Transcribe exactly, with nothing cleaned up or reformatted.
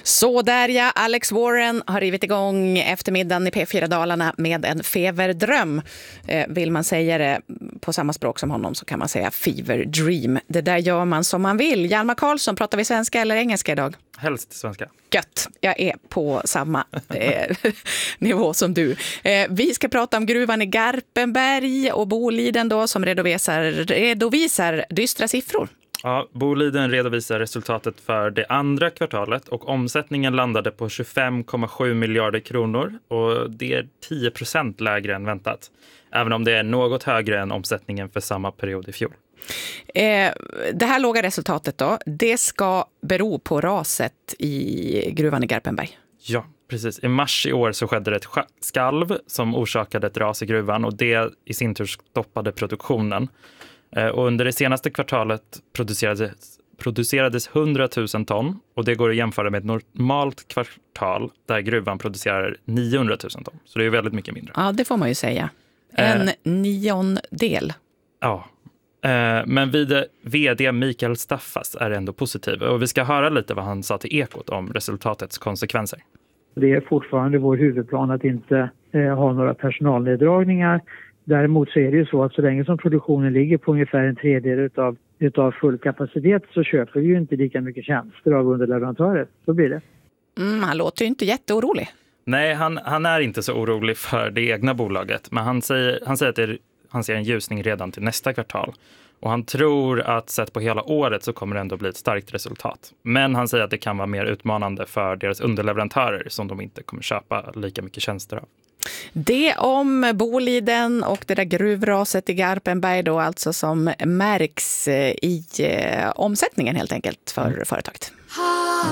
Så där ja, Alex Warren har rivit igång eftermiddagen i P fyra Dalarna med en feverdröm. Eh, vill man säga det på samma språk som honom så kan man säga fever dream. Det där gör man som man vill. Hjalmar Karlsson, pratar vi svenska eller engelska idag? Helst svenska. Gött, jag är på samma eh, nivå som du. Eh, vi ska prata om gruvan i Garpenberg och Boliden då som redovisar, redovisar dystra siffror. Ja, Boliden redovisar resultatet för det andra kvartalet och omsättningen landade på tjugofem komma sju miljarder kronor och det är tio procent lägre än väntat. Även om det är något högre än omsättningen för samma period i fjol. Eh, det här låga resultatet då, det ska bero på raset i gruvan i Garpenberg. Ja, precis. I mars i år så skedde det ett skalv som orsakade ett ras i gruvan och det i sin tur stoppade produktionen. Och under det senaste kvartalet producerades, producerades hundratusen ton och det går att jämföra med ett normalt kvartal där gruvan producerar niohundratusen ton. Så det är väldigt mycket mindre. Ja, det får man ju säga. En eh, niondel. Ja, eh, men vid vd Mikael Staffas är ändå positiv och vi ska höra lite vad han sa till Ekot om resultatets konsekvenser. Det är fortfarande vår huvudplan att inte eh, ha några personalneddragningar. Däremot så är det ju så att så länge som produktionen ligger på ungefär en tredjedel utav, utav full kapacitet så köper vi ju inte lika mycket tjänster av underleverantörer. Så blir det. Mm, han låter ju inte jätteorolig. Nej, han, han är inte så orolig för det egna bolaget. Men han säger, han säger att det, han ser en ljusning redan till nästa kvartal. Och han tror att sett på hela året så kommer det ändå bli ett starkt resultat. Men han säger att det kan vara mer utmanande för deras underleverantörer som de inte kommer köpa lika mycket tjänster av. Det om Boliden och det där gruvraset i Garpenberg då alltså som märks i eh, omsättningen helt enkelt för mm. företaget.